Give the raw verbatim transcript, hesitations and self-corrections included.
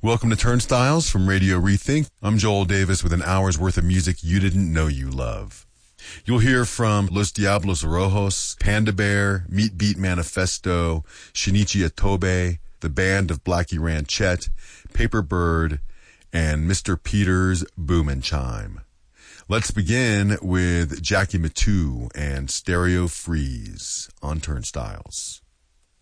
Welcome to Turnstiles from Radio Rethink. I'm Joel Davis with an hour's worth of music you didn't know you love. You'll hear from Los Diablos Rojos, Panda Bear, Meat Beat Manifesto, Shinichi Atobe, the band of Blackie Ranchette, Paper Bird, and Mister Peters Boom and Chime. Let's begin with Jackie Mittoo and Stereo Freeze on Turnstiles.